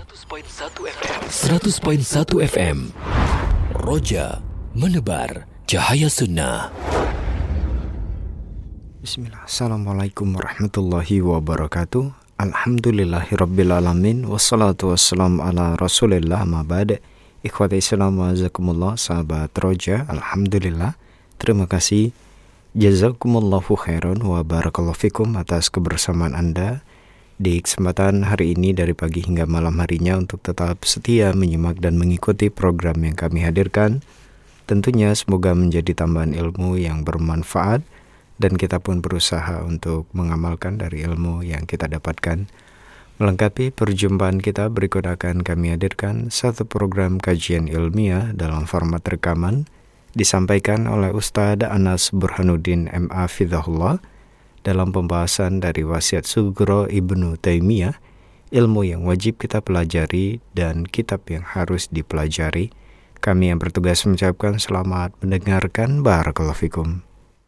100.1 FM Roja menebar cahaya sunnah. Bismillah. Assalamualaikum warahmatullahi wabarakatuh. Alhamdulillahirrabbilalamin. Wassalatu wassalamu ala rasulillah ma ba'da. Ikhwati Islam wa azakumullah, sahabat Roja. Alhamdulillah, terima kasih. Jazakumullahu khairan wa barakallahu fikum atas kebersamaan Anda di kesempatan hari ini dari pagi hingga malam harinya untuk tetap setia menyimak dan mengikuti program yang kami hadirkan. Tentunya semoga menjadi tambahan ilmu yang bermanfaat dan kita pun berusaha untuk mengamalkan dari ilmu yang kita dapatkan. Melengkapi perjumpaan kita, berikut akan kami hadirkan satu program kajian ilmiah dalam format rekaman disampaikan oleh Ustadz Anas Burhanuddin M.A. Fidhahullah dalam pembahasan dari wasiat Sugro Ibnu Taimiyah, ilmu yang wajib kita pelajari dan kitab yang harus dipelajari. Kami yang bertugas mengucapkan selamat mendengarkan. Barakallahu fikum.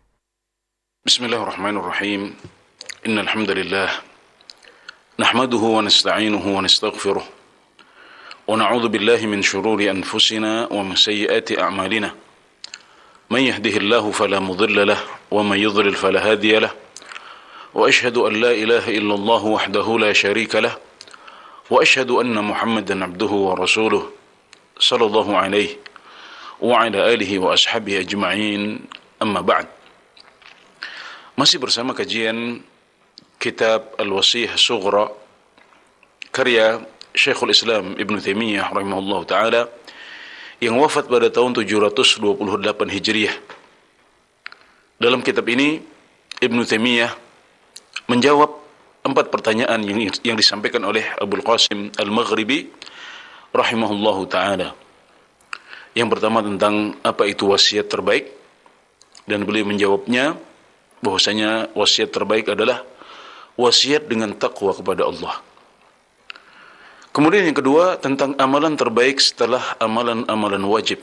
Bismillahirrahmanirrahim. Innal hamdalillah nahmaduhu wa nasta'inuhu wa nastaghfiruh wa na'udzu billahi min shururi anfusina wa min sayyiati a'malina. Man yahdihillahu fala mudilla lahu wa man yudlil fala hadiya lahu. وأشهد أن لا إله إلا الله وحده لا شريك له وأشهد أن محمدا عبده ورسوله صلى الله عليه وعلى آله وأصحابه أجمعين. أما بعد. Masih bersama kajian kitab Al-Wasiyah Sughra karya Syekhul Islam Ibnu Taimiyah rahimahullah ta'ala yang wafat pada tahun 728 Hijriah. Dalam kitab ini Ibnu Taimiyah menjawab 4 pertanyaan yang disampaikan oleh Abul Qasim Al-Maghribi rahimahullahu ta'ala. Yang pertama tentang apa itu wasiat terbaik, dan beliau menjawabnya bahwasanya wasiat terbaik adalah wasiat dengan takwa kepada Allah. Kemudian yang kedua tentang amalan terbaik setelah amalan-amalan wajib.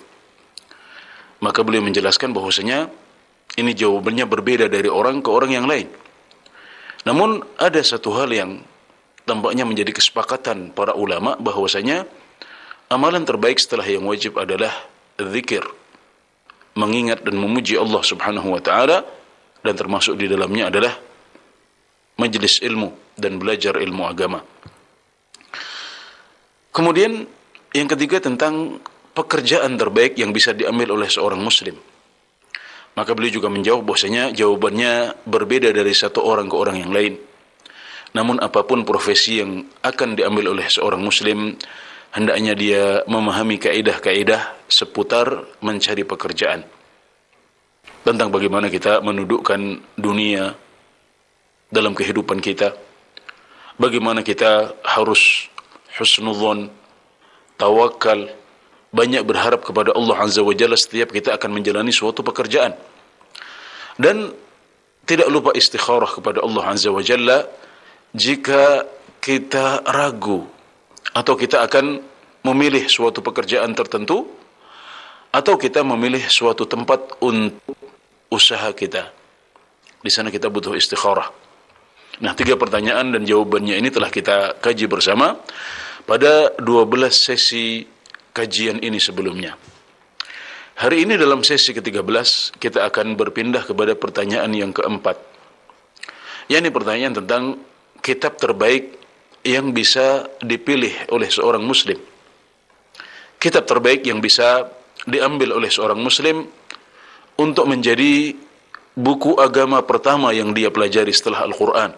Maka beliau menjelaskan bahwasanya ini jawabannya berbeda dari orang ke orang yang lain. Namun ada satu hal yang tampaknya menjadi kesepakatan para ulama, bahwasanya amalan terbaik setelah yang wajib adalah zikir, mengingat dan memuji Allah Subhanahu wa taala, dan termasuk di dalamnya adalah majelis ilmu dan belajar ilmu agama. Kemudian yang ketiga tentang pekerjaan terbaik yang bisa diambil oleh seorang muslim. Maka beliau juga menjawab bahwasanya jawabannya berbeda dari satu orang ke orang yang lain. Namun apapun profesi yang akan diambil oleh seorang muslim, hendaknya dia memahami kaidah-kaidah seputar mencari pekerjaan. Tentang bagaimana kita menudukkan dunia dalam kehidupan kita. Bagaimana kita harus husnudzon, tawakal, banyak berharap kepada Allah Azza wa Jalla setiap kita akan menjalani suatu pekerjaan. Dan tidak lupa istikharah kepada Allah Azza wa Jalla jika kita ragu atau kita akan memilih suatu pekerjaan tertentu atau kita memilih suatu tempat untuk usaha kita. Di sana kita butuh istikharah. Nah, 3 pertanyaan dan jawabannya ini telah kita kaji bersama pada 12 sesi kajian ini sebelumnya. Hari ini dalam sesi ke-13 kita akan berpindah kepada pertanyaan yang keempat. Yakni pertanyaan tentang kitab terbaik yang bisa dipilih oleh seorang muslim. Kitab terbaik yang bisa diambil oleh seorang muslim untuk menjadi buku agama pertama yang dia pelajari setelah Al-Quran.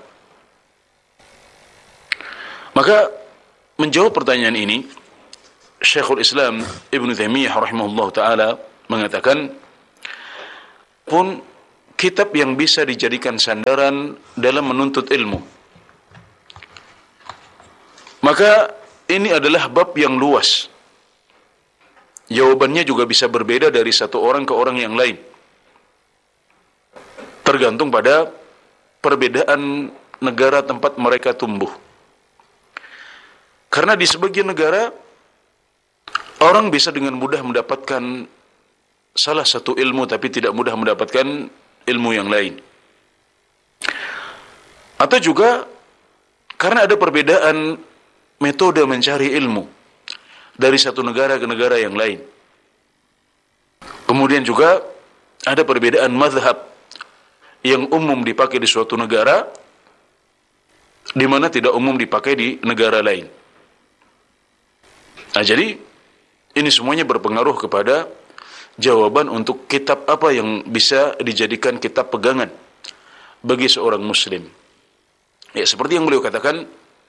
Maka menjawab pertanyaan ini, Syekhul Islam Ibnu Taimiyah rahimahullah ta'ala mengatakan, pun kitab yang bisa dijadikan sandaran dalam menuntut ilmu. Maka ini adalah bab yang luas. Jawabannya juga bisa berbeda dari satu orang ke orang yang lain. Tergantung pada perbedaan negara tempat mereka tumbuh. Karena di sebagian negara orang bisa dengan mudah mendapatkan salah satu ilmu tapi tidak mudah mendapatkan ilmu yang lain. Atau juga karena ada perbedaan metode mencari ilmu dari satu negara ke negara yang lain. Kemudian juga ada perbedaan mazhab yang umum dipakai di suatu negara di mana tidak umum dipakai di negara lain. Nah, jadi ini semuanya berpengaruh kepada jawaban untuk kitab apa yang bisa dijadikan kitab pegangan bagi seorang muslim. Ya, seperti yang beliau katakan,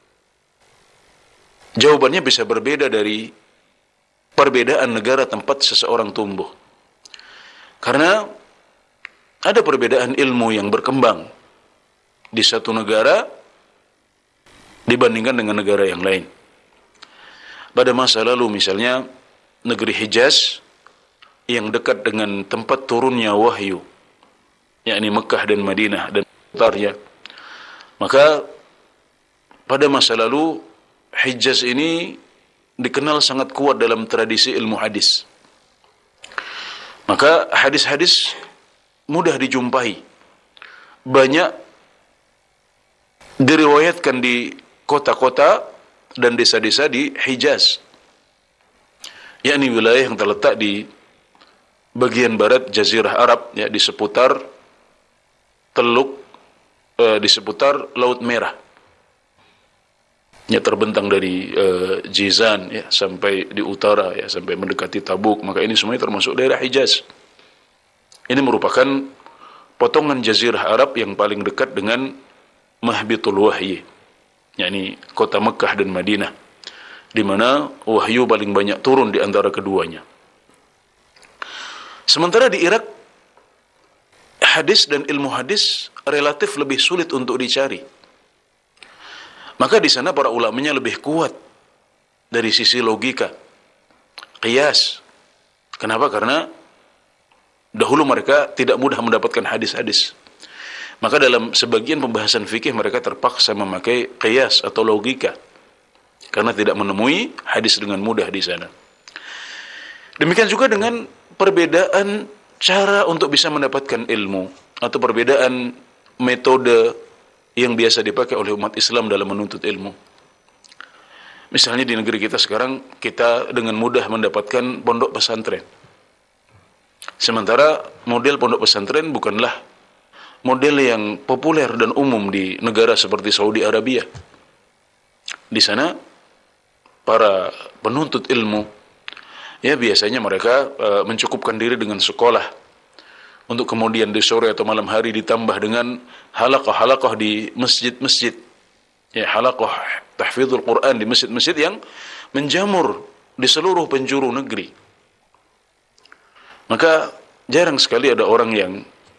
jawabannya bisa berbeda dari perbedaan negara tempat seseorang tumbuh. Karena ada perbedaan ilmu yang berkembang di satu negara dibandingkan dengan negara yang lain. Pada masa lalu misalnya negeri Hijaz yang dekat dengan tempat turunnya wahyu, yakni Mekah dan Madinah dan sekitarnya. Maka pada masa lalu Hijaz ini dikenal sangat kuat dalam tradisi ilmu hadis. Maka hadis-hadis mudah dijumpai. Banyak diriwayatkan di kota-kota dan desa-desa di Hijaz, yakni wilayah yang terletak di bagian barat Jazirah Arab, ya, di seputar teluk, di seputar Laut Merah, ya, terbentang dari Jizan, ya, sampai di utara, ya, sampai mendekati Tabuk. Maka ini semuanya termasuk daerah Hijaz. Ini merupakan potongan Jazirah Arab yang paling dekat dengan Mahbitul Wahyi, yakni kota Mekah dan Madinah, di mana wahyu paling banyak turun di antara keduanya. Sementara di Irak, hadis dan ilmu hadis relatif lebih sulit untuk dicari. Maka di sana para ulamanya lebih kuat dari sisi logika, qiyas. Kenapa? Karena dahulu mereka tidak mudah mendapatkan hadis-hadis. Maka dalam sebagian pembahasan fikih mereka terpaksa memakai qiyas atau logika, karena tidak menemui hadis dengan mudah di sana. Demikian juga dengan perbedaan cara untuk bisa mendapatkan ilmu atau perbedaan metode yang biasa dipakai oleh umat Islam dalam menuntut ilmu. Misalnya di negeri kita sekarang, kita dengan mudah mendapatkan pondok pesantren. Sementara model pondok pesantren bukanlah model yang populer dan umum di negara seperti Saudi Arabia. Di sana para penuntut ilmu, ya, biasanya mereka mencukupkan diri dengan sekolah, untuk kemudian di sore atau malam hari ditambah dengan halaqah-halaqah di masjid-masjid, ya, halaqah tahfidzul Quran di masjid-masjid yang menjamur di seluruh penjuru negeri. Maka jarang sekali ada orang yang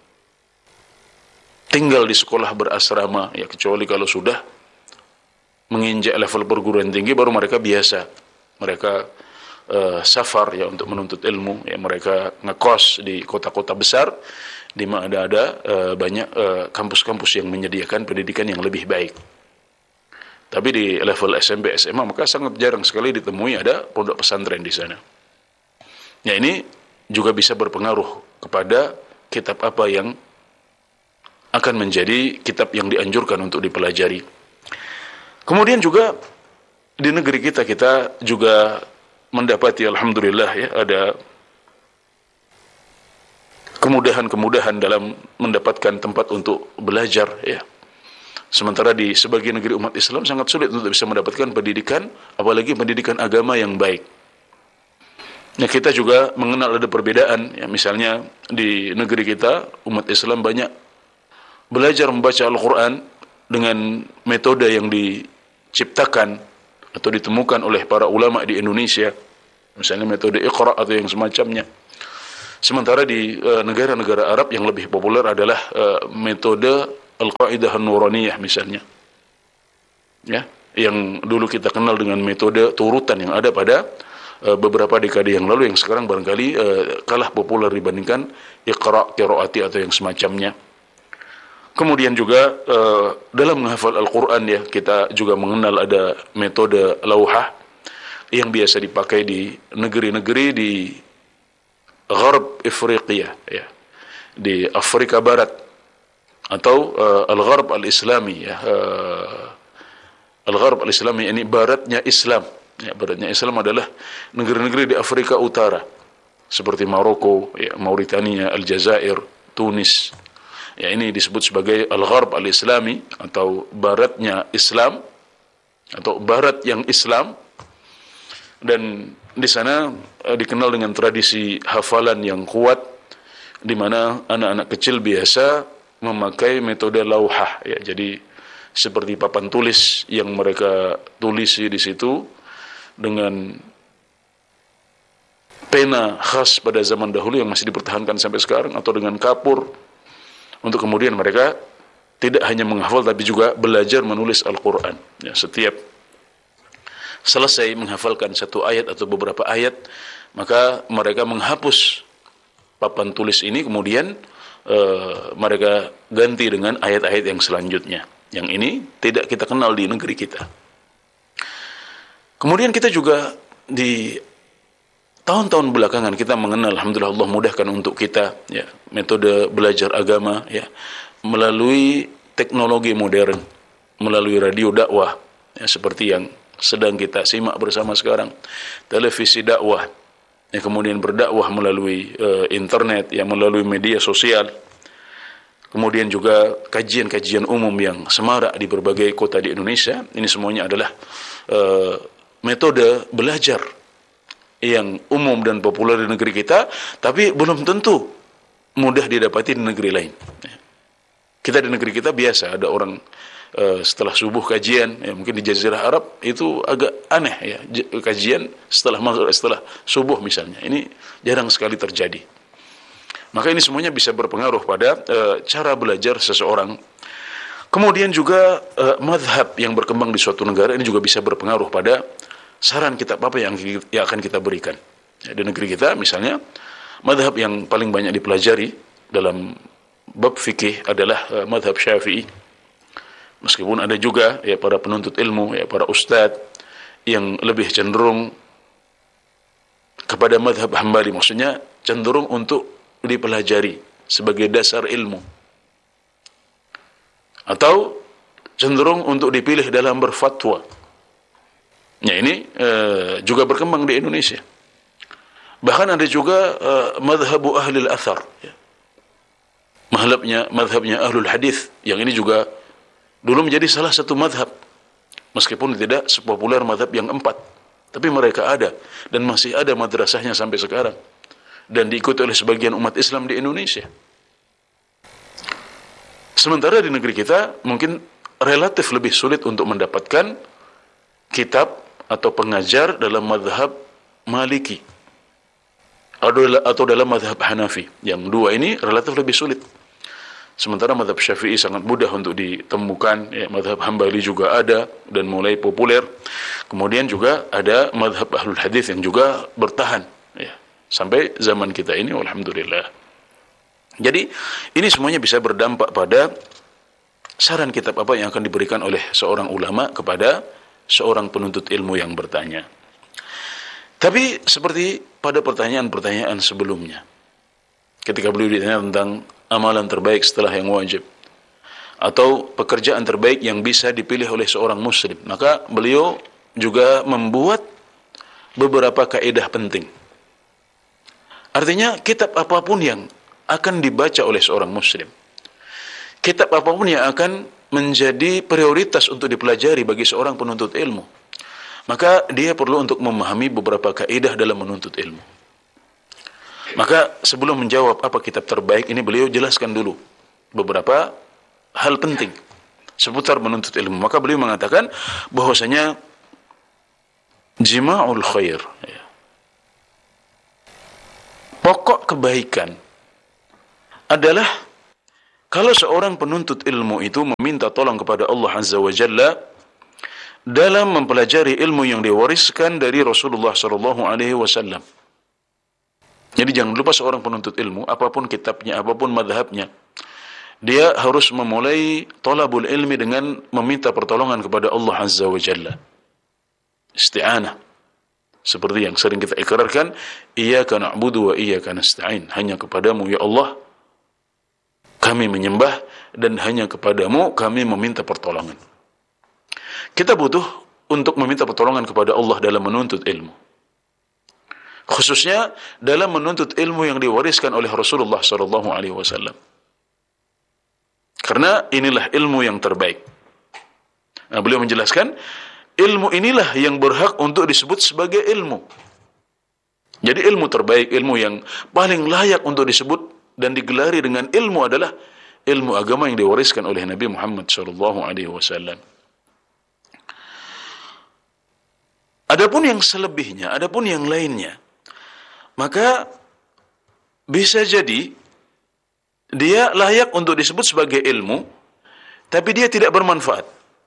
tinggal di sekolah berasrama, ya, kecuali kalau sudah menginjak level perguruan tinggi baru mereka biasa. Mereka safar, ya, untuk menuntut ilmu, ya, mereka ngekos di kota-kota besar di mana ada banyak kampus-kampus yang menyediakan pendidikan yang lebih baik. Tapi di level SMP, SMA maka sangat jarang sekali ditemui ada pondok pesantren di sana. Ya, ini juga bisa berpengaruh kepada kitab apa yang akan menjadi kitab yang dianjurkan untuk dipelajari. Kemudian juga di negeri kita juga mendapati, alhamdulillah, ya, ada kemudahan-kemudahan dalam mendapatkan tempat untuk belajar, ya. Sementara di sebagian negeri umat Islam sangat sulit untuk bisa mendapatkan pendidikan, apalagi pendidikan agama yang baik. Nah, kita juga mengenal ada perbedaan, ya, misalnya di negeri kita umat Islam banyak belajar membaca Al-Quran dengan metode yang diciptakan atau ditemukan oleh para ulama di Indonesia, misalnya metode Iqra atau yang semacamnya. Sementara di negara-negara Arab yang lebih populer adalah metode Al-Qaidah An-Nuraniyah misalnya, ya, yang dulu kita kenal dengan metode turutan yang ada pada beberapa dekade yang lalu, yang sekarang barangkali kalah populer dibandingkan Iqra, Qiraati atau yang semacamnya. Kemudian juga dalam menghafal Al-Quran, ya, kita juga mengenal ada metode lauhah yang biasa dipakai di negeri-negeri di Gharb Afriqiya, ya, di Afrika Barat, atau Al-Gharb Al-Islami, ya, Al-Gharb al-Islami, ini baratnya Islam. Ya, baratnya Islam adalah negeri-negeri di Afrika Utara seperti Maroko, ya, Mauritania, Aljazair, Tunis. Ya, ini disebut sebagai Al-Gharb al-Islami atau baratnya Islam atau barat yang Islam. Dan di sana dikenal dengan tradisi hafalan yang kuat, di mana anak-anak kecil biasa memakai metode lauhah, ya. Jadi seperti papan tulis yang mereka tulisi di situ dengan pena khas pada zaman dahulu yang masih dipertahankan sampai sekarang, atau dengan kapur, untuk kemudian mereka tidak hanya menghafal tapi juga belajar menulis Al-Quran. Ya, setiap selesai menghafalkan satu ayat atau beberapa ayat, maka mereka menghapus papan tulis ini, kemudian mereka ganti dengan ayat-ayat yang selanjutnya. Yang ini tidak kita kenal di negeri kita. Kemudian kita juga di tahun-tahun belakangan kita mengenal, alhamdulillah Allah mudahkan untuk kita, ya, metode belajar agama, ya, melalui teknologi modern, melalui radio dakwah, ya, seperti yang sedang kita simak bersama sekarang, televisi dakwah, ya, kemudian berdakwah melalui internet, ya, melalui media sosial, kemudian juga kajian-kajian umum yang semarak di berbagai kota di Indonesia. Ini semuanya adalah metode belajar yang umum dan populer di negeri kita, tapi belum tentu mudah didapati di negeri lain. Kita di negeri kita biasa ada orang setelah subuh kajian, ya, mungkin di Jazirah Arab itu agak aneh, ya, kajian setelah maghrib, setelah subuh misalnya. Ini jarang sekali terjadi. Maka ini semuanya bisa berpengaruh pada cara belajar seseorang. Kemudian juga mazhab yang berkembang di suatu negara ini juga bisa berpengaruh pada saran kitab apa yang akan kita berikan. Ya, di negeri kita misalnya, mazhab yang paling banyak dipelajari dalam bab fikih adalah mazhab Syafi'i. Meskipun ada juga, ya, para penuntut ilmu, ya, para ustadz yang lebih cenderung kepada mazhab Hambali, maksudnya cenderung untuk dipelajari sebagai dasar ilmu, atau cenderung untuk dipilih dalam berfatwa. Ya, ini juga berkembang di Indonesia. Bahkan ada juga mazhabu ahlil athar, ya, mazhabnya ahlul hadis, yang ini juga dulu menjadi salah satu mazhab, meskipun tidak sepopuler mazhab yang 4, tapi mereka ada dan masih ada madrasahnya sampai sekarang dan diikuti oleh sebagian umat Islam di Indonesia. Sementara di negeri kita mungkin relatif lebih sulit untuk mendapatkan kitab atau pengajar dalam mazhab Maliki atau dalam mazhab Hanafi. Yang dua ini relatif lebih sulit. Sementara mazhab Syafi'i sangat mudah untuk ditemukan, ya, mazhab Hambali juga ada dan mulai populer. Kemudian juga ada mazhab Ahlul Hadis yang juga bertahan, ya, sampai zaman kita ini, alhamdulillah. Jadi ini semuanya bisa berdampak pada saran kitab apa yang akan diberikan oleh seorang ulama kepada seorang penuntut ilmu yang bertanya. Tapi seperti pada pertanyaan-pertanyaan sebelumnya, ketika beliau ditanya tentang amalan terbaik setelah yang wajib, atau pekerjaan terbaik yang bisa dipilih oleh seorang muslim, maka beliau juga membuat beberapa kaidah penting. Artinya kitab apapun yang akan dibaca oleh seorang muslim, kitab apapun yang akan menjadi prioritas untuk dipelajari bagi seorang penuntut ilmu, maka dia perlu untuk memahami beberapa kaidah dalam menuntut ilmu. Maka sebelum menjawab apa kitab terbaik ini, beliau jelaskan dulu beberapa hal penting seputar menuntut ilmu. Maka beliau mengatakan bahwasanya jima'ul khair, ya, pokok kebaikan adalah kalau seorang penuntut ilmu itu meminta tolong kepada Allah Azza wa Jalla dalam mempelajari ilmu yang diwariskan dari Rasulullah sallallahu alaihi wasallam. Jadi jangan lupa seorang penuntut ilmu, apapun kitabnya, apapun madhabnya, dia harus memulai thalabul ilmi dengan meminta pertolongan kepada Allah Azza wa Jalla. Isti'anah. Seperti yang sering kita ikrarkan, iyyaka na'budu wa iyyaka nasta'in. Hanya kepadamu ya Allah kami menyembah dan hanya kepadamu kami meminta pertolongan. Kita butuh untuk meminta pertolongan kepada Allah dalam menuntut ilmu. Khususnya dalam menuntut ilmu yang diwariskan oleh Rasulullah SAW. Karena inilah ilmu yang terbaik. Nah, beliau menjelaskan, ilmu inilah yang berhak untuk disebut sebagai ilmu. Jadi ilmu terbaik, ilmu yang paling layak untuk disebut dan digelari dengan ilmu adalah ilmu agama yang diwariskan oleh Nabi Muhammad SAW. Adapun yang selebihnya, adapun yang lainnya, maka bisa jadi dia layak untuk disebut sebagai ilmu, tapi dia tidak bermanfaat.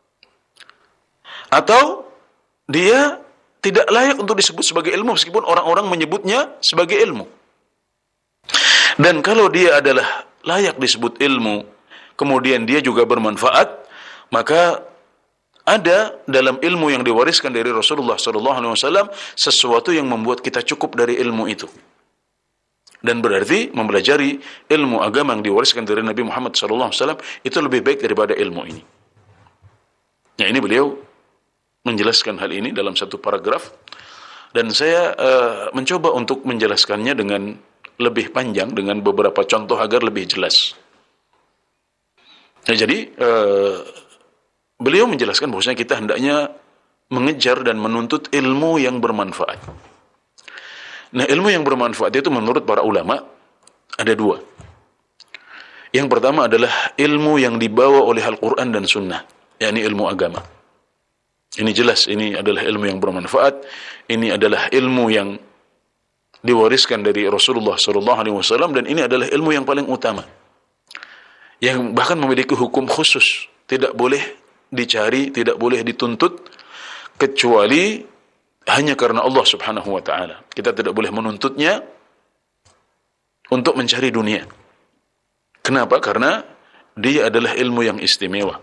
Atau dia tidak layak untuk disebut sebagai ilmu meskipun orang-orang menyebutnya sebagai ilmu. Dan kalau dia adalah layak disebut ilmu, kemudian dia juga bermanfaat, maka ada dalam ilmu yang diwariskan dari Rasulullah SAW sesuatu yang membuat kita cukup dari ilmu itu. Dan berarti mempelajari ilmu agama yang diwariskan dari Nabi Muhammad SAW itu lebih baik daripada ilmu ini. Ya, ini beliau menjelaskan hal ini dalam satu paragraf, dan saya mencoba untuk menjelaskannya dengan lebih panjang dengan beberapa contoh agar lebih jelas. Nah, jadi beliau menjelaskan bahwasanya kita hendaknya mengejar dan menuntut ilmu yang bermanfaat. Nah, ilmu yang bermanfaat itu menurut para ulama ada dua. Yang pertama adalah ilmu yang dibawa oleh Al-Quran dan Sunnah, yakni ilmu agama. Ini jelas, ini adalah ilmu yang bermanfaat. Ini adalah ilmu yang diwariskan dari Rasulullah SAW, dan ini adalah ilmu yang paling utama, yang bahkan memiliki hukum khusus. Tidak boleh dicari, tidak boleh dituntut kecuali hanya karena Allah Subhanahu wa taala. Kita tidak boleh menuntutnya untuk mencari dunia. Kenapa? Karena dia adalah ilmu yang istimewa.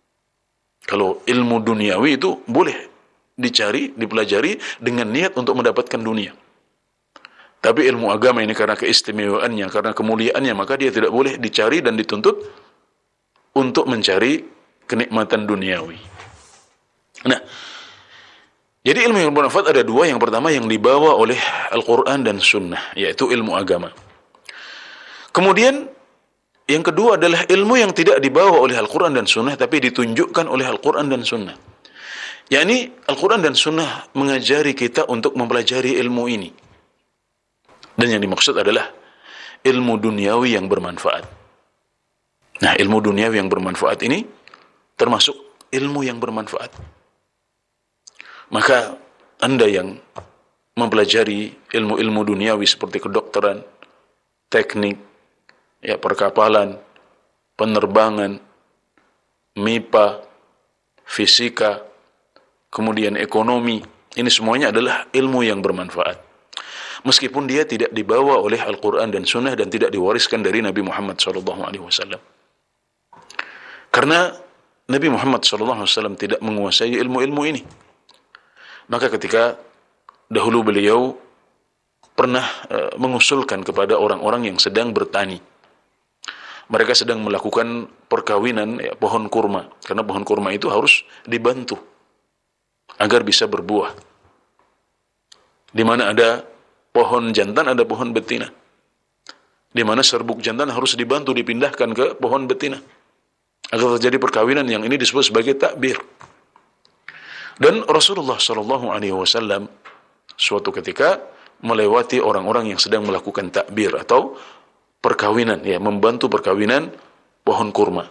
Kalau ilmu duniawi itu boleh dicari, dipelajari dengan niat untuk mendapatkan dunia. Tapi ilmu agama ini karena keistimewaannya, karena kemuliaannya, maka dia tidak boleh dicari dan dituntut untuk mencari kenikmatan duniawi. Nah, jadi ilmu yang bermanfaat ada dua. Yang pertama yang dibawa oleh Al-Quran dan Sunnah, yaitu ilmu agama. Kemudian yang kedua adalah ilmu yang tidak dibawa oleh Al-Quran dan Sunnah, tapi ditunjukkan oleh Al-Quran dan Sunnah. Yakni Al-Quran dan Sunnah mengajari kita untuk mempelajari ilmu ini. Dan yang dimaksud adalah ilmu duniawi yang bermanfaat. Nah, ilmu duniawi yang bermanfaat ini termasuk ilmu yang bermanfaat. Maka Anda yang mempelajari ilmu-ilmu duniawi seperti kedokteran, teknik, ya, perkapalan, penerbangan, MIPA, fisika, kemudian ekonomi, ini semuanya adalah ilmu yang bermanfaat. Meskipun dia tidak dibawa oleh Al-Quran dan Sunnah dan tidak diwariskan dari Nabi Muhammad SAW. Karena Nabi Muhammad SAW tidak menguasai ilmu-ilmu ini. Maka ketika dahulu beliau pernah mengusulkan kepada orang-orang yang sedang bertani. Mereka sedang melakukan perkawinan, ya, pohon kurma. Karena pohon kurma itu harus dibantu agar bisa berbuah. Di mana ada pohon jantan, ada pohon betina. Di mana serbuk jantan harus dibantu dipindahkan ke pohon betina agar terjadi perkawinan, yang ini disebut sebagai takbir. Dan Rasulullah SAW suatu ketika melewati orang-orang yang sedang melakukan takbir atau perkawinan, ya, membantu perkawinan pohon kurma.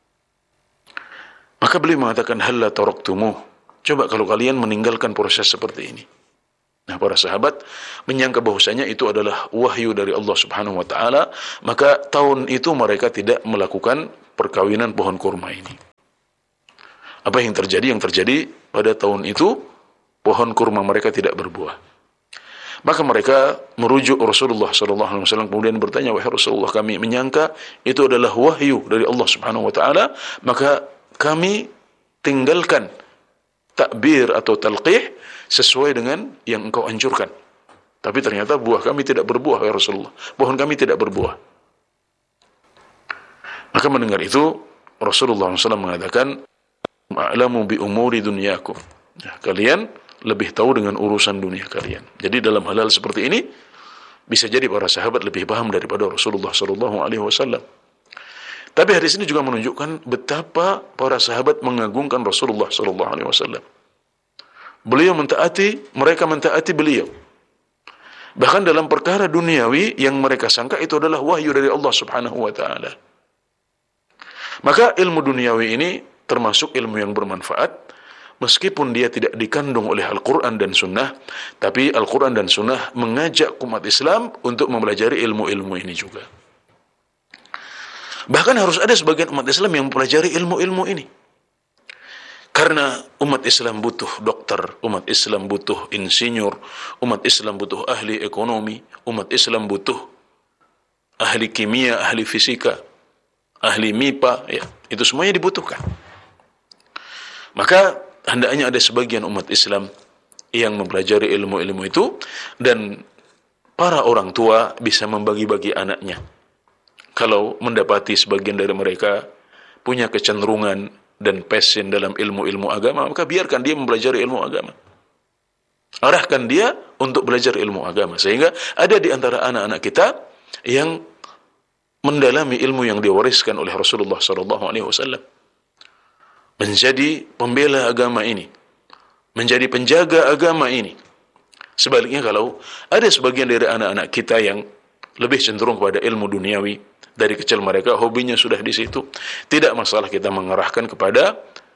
Maka beliau mengatakan, halla taraktumuh, coba kalau kalian meninggalkan proses seperti ini. Nah, para sahabat menyangka bahwasanya itu adalah wahyu dari Allah Subhanahu wa taala, maka tahun itu mereka tidak melakukan perkawinan pohon kurma ini. Apa yang terjadi? Yang terjadi pada tahun itu pohon kurma mereka tidak berbuah. Maka mereka merujuk Rasulullah SAW, kemudian bertanya, wahai Rasulullah, kami menyangka itu adalah wahyu dari Allah Subhanahu wa taala, maka kami tinggalkan takbir atau talqih sesuai dengan yang engkau anjurkan. Tapi ternyata buah kami tidak berbuah, ya Rasulullah. Pohon kami tidak berbuah. Maka mendengar itu Rasulullah SAW mengatakan, a'lamu bi umuri dunyakum. Ya, kalian lebih tahu dengan urusan dunia kalian. Jadi dalam hal-hal seperti ini bisa jadi para sahabat lebih paham daripada Rasulullah sallallahu alaihi wasallam. Tapi hadis ini juga menunjukkan betapa para sahabat mengagungkan Rasulullah sallallahu alaihi wasallam. Beliau mentaati, mereka mentaati beliau. Bahkan dalam perkara duniawi yang mereka sangka itu adalah wahyu dari Allah Subhanahu wa taala. Maka ilmu duniawi ini termasuk ilmu yang bermanfaat, meskipun dia tidak dikandung oleh Al-Quran dan Sunnah, tapi Al-Quran dan Sunnah mengajak umat Islam untuk mempelajari ilmu-ilmu ini juga. Bahkan harus ada sebagian umat Islam yang mempelajari ilmu-ilmu ini. Karena umat Islam butuh dokter, umat Islam butuh insinyur, umat Islam butuh ahli ekonomi, umat Islam butuh ahli kimia, ahli fisika, ahli MIPA, ya, itu semuanya dibutuhkan. Maka hendaknya ada sebagian umat Islam yang mempelajari ilmu-ilmu itu, dan para orang tua bisa membagi-bagi anaknya. Kalau mendapati sebagian dari mereka punya kecenderungan dan passion dalam ilmu-ilmu agama, maka biarkan dia mempelajari ilmu agama. Arahkan dia untuk belajar ilmu agama, sehingga ada di antara anak-anak kita yang mendalami ilmu yang diwariskan oleh Rasulullah SAW, menjadi pembela agama ini, menjadi penjaga agama ini. Sebaliknya, kalau ada sebagian dari anak-anak kita yang lebih cenderung kepada ilmu duniawi, dari kecil mereka hobinya sudah di situ, tidak masalah kita mengarahkan kepada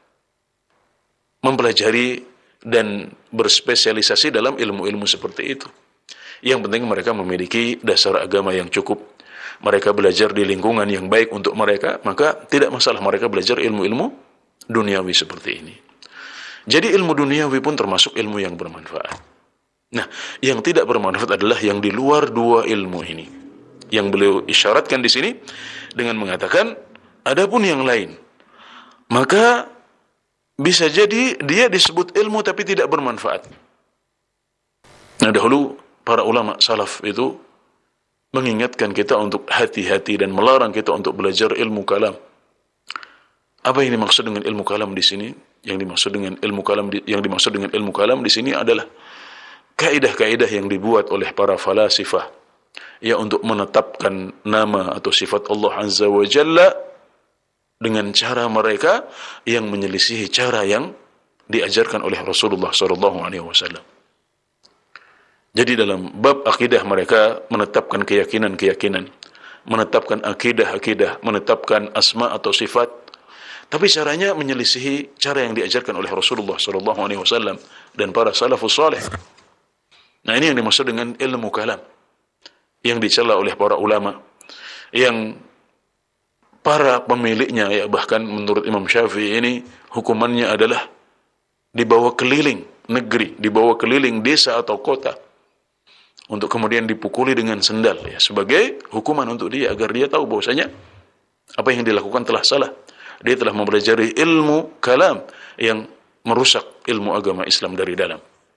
mempelajari dan berspesialisasi dalam ilmu-ilmu seperti itu. Yang penting mereka memiliki dasar agama yang cukup, mereka belajar di lingkungan yang baik untuk mereka, maka tidak masalah mereka belajar ilmu-ilmu duniawi seperti ini. Jadi ilmu duniawi pun termasuk ilmu yang bermanfaat. Nah, yang tidak bermanfaat adalah yang di luar dua ilmu ini, yang beliau isyaratkan di sini dengan mengatakan adapun yang lain, maka bisa jadi dia disebut ilmu tapi tidak bermanfaat. Nah, dahulu para ulama salaf itu mengingatkan kita untuk hati-hati dan melarang kita untuk belajar ilmu kalam. Apa yang dimaksud dengan ilmu kalam di sini? Yang dimaksud dengan ilmu kalam di sini adalah kaidah-kaidah yang dibuat oleh para falasifah, ya, untuk menetapkan nama atau sifat Allah Azza wa Jalla dengan cara mereka yang menyelisihi cara yang diajarkan oleh Rasulullah SAW. Jadi dalam bab akidah mereka menetapkan keyakinan-keyakinan, menetapkan akidah-akidah, menetapkan asma atau sifat, tapi caranya menyelisihi cara yang diajarkan oleh Rasulullah SAW dan para salafus saleh. Nah, ini yang dimaksud dengan ilmu kalam, yang dicela oleh para ulama, yang para pemiliknya, ya, bahkan menurut Imam Syafi'i ini hukumannya adalah dibawa keliling negeri, dibawa keliling desa atau kota, untuk kemudian dipukuli dengan sendal, ya, sebagai hukuman untuk dia, agar dia tahu bahwasanya apa yang dilakukan telah salah. Dia telah mempelajari ilmu kalam yang merusak ilmu agama Islam dari dalam.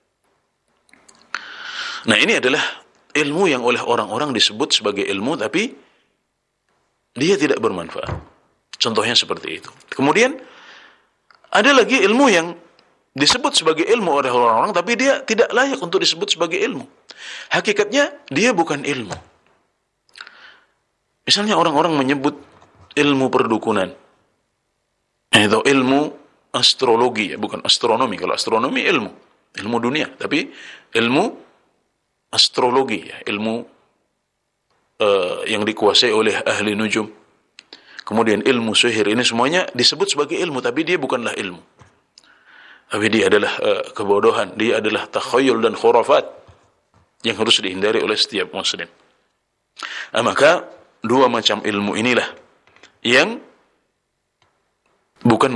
Nah, ini adalah ilmu yang oleh orang-orang disebut sebagai ilmu, tapi dia tidak bermanfaat. Contohnya seperti itu. Kemudian ada lagi ilmu yang disebut sebagai ilmu oleh orang-orang, tapi dia tidak layak untuk disebut sebagai ilmu. Hakikatnya dia bukan ilmu. Misalnya orang-orang menyebut ilmu perdukunan, itu ilmu astrologi, ya, bukan astronomi. Kalau astronomi ilmu dunia, tapi ilmu astrologi, ya, ilmu yang dikuasai oleh ahli nujum. Kemudian ilmu sihir, ini semuanya disebut sebagai ilmu, tapi dia bukanlah ilmu. Tapi dia adalah kebodohan, dia adalah takhayul dan khurafat yang harus dihindari oleh setiap muslim. Maka dua macam ilmu inilah yang bukan